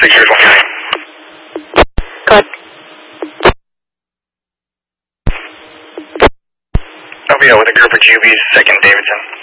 629. Good. LBO with a group of Jubies, 2nd Davidson.